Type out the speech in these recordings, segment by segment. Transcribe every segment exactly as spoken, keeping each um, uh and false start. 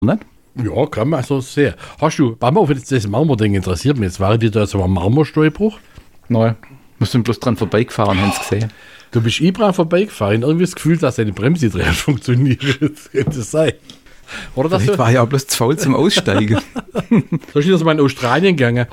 nicht? Ja, kann man so sehen. Hast du, beim auf das Marmor-Ding interessiert mich jetzt, war dir da so ein Marmorsteinbruch? Nein, wir sind bloß dran vorbeigefahren, haben es gesehen. Du bist Ibra vorbeigefahren, irgendwie das Gefühl, dass deine Bremse drin funktioniert. Das könnte das sein. Oder das Ich so? war ja auch bloß zu faul zum Aussteigen. Da ist das mal in Australien gegangen.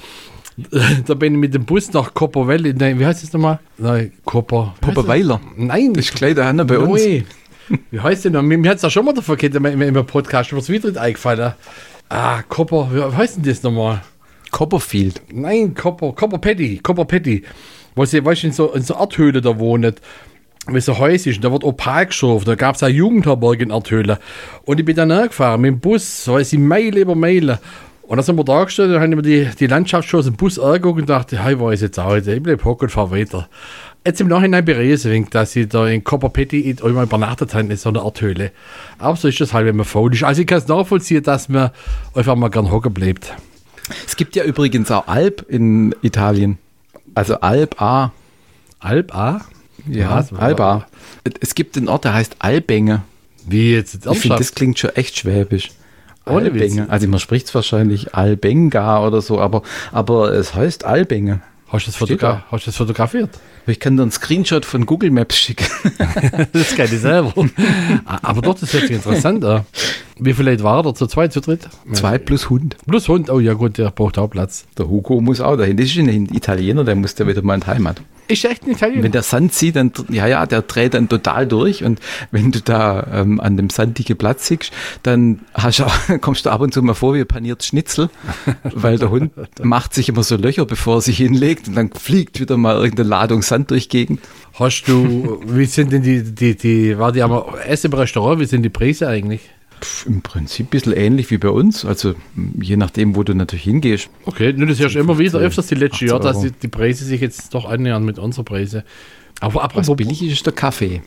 Da bin ich mit dem Bus nach Copperwell, nein, wie heißt das nochmal? Nein, Copper. Popperweiler. Nein, Das ist gleich da hinten bei uns. Ui. Wie heißt denn noch? Mir, mir hat es ja schon mal davon gehört, im, im Podcast, was wieder nicht eingefallen. Ah, Copper, wie heißt denn das nochmal? Copperfield. Nein, Copper, Copper Patty, Copper Patty. Wo sie, weißt du, in so, in so Erdhöhle da wohnt, wie so Häus ist, und da wird Opal geschaffen, da gab es eine Jugendherberge in Erdhöhle. Und ich bin dann angefahren mit dem Bus, so weiß ich, Meile über Meile. Und dann sind wir da gestanden, dann haben wir die, die Landschaft schon aus dem Bus angeguckt und dachte, hey, wo ist jetzt auch, ich bleib hocken und fahr weiter. Jetzt im Nachhinein bereue ich es, dass ich da in Copper Patty einmal übernachtet habe in so einer Erdhöhle. Aber so ist das halt, wenn man faul ist. Also ich kann es nachvollziehen, dass man einfach mal gern hocken bleibt. Es gibt ja übrigens auch Alp in Italien. Also Alp A. Alp A? Ja, Was? Alp A. Es gibt einen Ort, der heißt Albänge. Wie jetzt? jetzt Ich finde, das klingt schon echt schwäbisch. Ohne Witz. Albänge. Also man spricht es wahrscheinlich Albenga oder so, aber, aber es heißt Albänge. Hast du das, Steht Fotogra- hast du das fotografiert? Ich kann dir einen Screenshot von Google Maps schicken. Das kann ich selber. Aber doch, das hört sich interessant an. Wie viele Leute waren da? Zu zweit, zu dritt? Zwei plus Hund. Plus Hund. Oh ja gut, der braucht auch Platz. Der Hugo muss auch dahin. Das ist ein Italiener, der muss ja wieder mal in die Heimat. Ist echt ein Italiener? Wenn der Sand zieht, dann, ja, ja, der dreht dann total durch. Und wenn du da ähm, an dem sandigen Platz siehst, dann hast du auch, kommst du ab und zu mal vor wie ein paniertes Schnitzel, weil der Hund macht sich immer so Löcher, bevor er sich hinlegt, und dann fliegt wieder mal irgendeine Ladung Sand durch die Gegend. Hast du, wie sind denn die, die, die, war die am Essen im Restaurant, wie sind die Preise eigentlich? Pff, Im Prinzip ein bisschen ähnlich wie bei uns, also je nachdem, wo du natürlich hingehst. Okay, nur das hörst du immer wieder öfters die letzten Jahre, dass Euro. die, die Preise sich jetzt doch annähern mit unseren Preisen. Aber Was apropos billig ist, ist der Kaffee.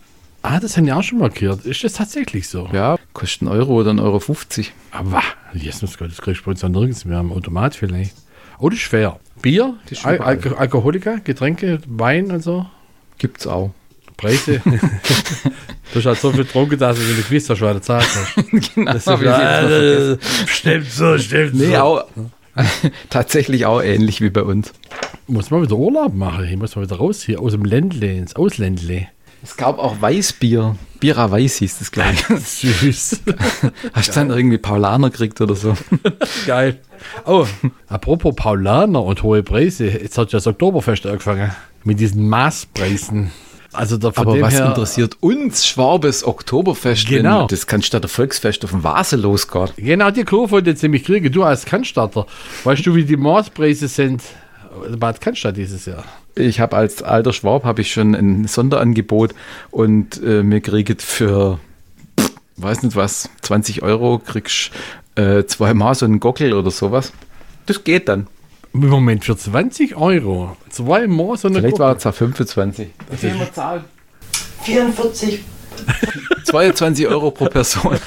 Ah, das haben die auch schon mal gehört. Ist das tatsächlich so? Ja, kostet einen Euro oder einen Euro fünfzig. Aber, Jesus Gott, das kriegst du bei uns ja nirgends mehr am Automat vielleicht. Oh, das ist schwer. Bier, Das ist Al überall. Alko Alkoholiker, Getränke, Wein und so. Gibt's auch. Preise. Du hast halt so viel getrunken, dass du nicht gewusst hast, was du zahlt hast. Genau, Das hab ist ich jetzt mal vergessen. äh, stimmt so, stimmt Nee, so. auch, tatsächlich auch ähnlich wie bei uns. Muss man wieder Urlaub machen. Ich muss mal wieder raus hier aus dem Ländle ins Ausländle. Es gab auch Weißbier. Bira Weiß hieß das, glaube ich. Süß. Hast du dann irgendwie Paulaner gekriegt oder so? Geil. Oh, apropos Paulaner und hohe Preise. Jetzt hat ja das Oktoberfest angefangen. Mit diesen Maßpreisen. Also da von Aber dem was her, interessiert uns Schwabes Oktoberfest? Genau. Wenn das kann statt der Volksfest auf dem Vase losgeht. Genau, die Kurve wollte ich jetzt nämlich kriegen. Du als Cannstatter. Weißt du, wie die Maßpreise sind? Bad Cannstatt dieses Jahr. Ich habe als alter Schwab habe ich schon ein Sonderangebot und äh, mir kriegt für, pff, weiß nicht was, zwanzig Euro kriegst äh, zweimal so einen Gockel oder sowas. Das geht dann. Im Moment für zwanzig Euro. Zweimal so eine Vielleicht war Gurke. es ja fünfundzwanzig. Was soll man zahlen? vierundvierzig. zweiundzwanzig Euro pro Person.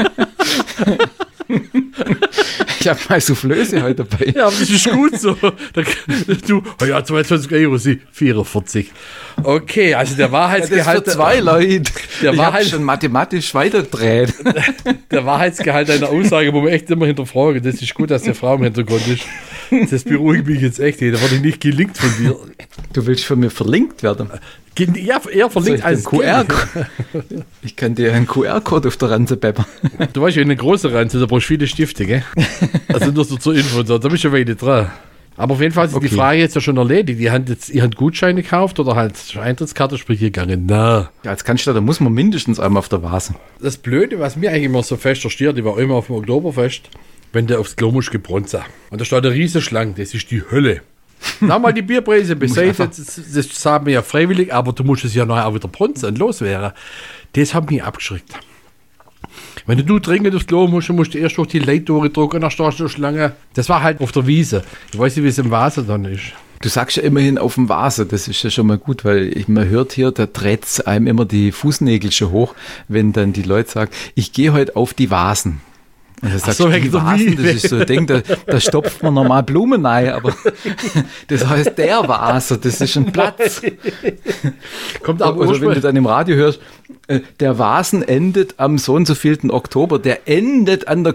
Ich habe mal Soufflöse heute dabei. Ja, aber das ist gut so. Da, du, oh ja, zweiundzwanzig Euro, sie vierundvierzig. Okay, also der Das Wahrheitsgehalt. ist für zwei Leute. Der ich war habe halt- schon mathematisch weitergedreht. Der Wahrheitsgehalt einer Aussage, wo man echt immer hinterfragen. Das ist gut, dass der Frau im Hintergrund ist. Das beruhigt mich jetzt echt. Da wurde ich nicht gelingt von dir. Du willst von mir verlinkt werden. Ge- Ja, eher Soll verlinkt ich als den Q R-Code? Ich kann dir einen Q R-Code auf der Ranze peppern. Du weißt ja, eine große Ranze, da brauchst du viele Stifte, gell? Also nur so zur Info, da bist du schon wenig dran. Aber auf jeden Fall ist Okay. die Frage jetzt ja schon erledigt. Die haben jetzt ihr habt Gutscheine gekauft oder halt Eintrittskarte, sprich hier gegangen. Na. Ja, als Cannstatter muss man mindestens einmal auf der Vase. Das Blöde, was mir eigentlich immer so fest versteht, ich war immer auf dem Oktoberfest, wenn du aufs Klo musst, gebronzen. Und da steht eine riesige Schlange, das ist die Hölle. Na mal die Bierpreise beiseite, das, das sagen wir ja freiwillig, aber du musst es ja nachher auch wieder bronzen und loswerden. Das hat mich abgeschreckt. Wenn du dringend aufs Klo musst, musst du erst durch die Leittore drücken, dann stehst du in der Schlange. Das war halt auf der Wiese. Ich weiß nicht, wie es im Wasser dann ist. Du sagst ja immerhin auf dem Vase, das ist ja schon mal gut, weil ich, man hört hier, da dreht einem immer die Fußnägel schon hoch, wenn dann die Leute sagen, ich gehe heute auf die Vasen. Und das, so, die so Vasen, das ist so ein Ding, da, da stopft man normal Blumen rein, aber das heißt der Vase, das ist ein Platz. Kommt aber Oder wenn du dann im Radio hörst, äh, der Vasen endet am so und so vielten Oktober, der endet an der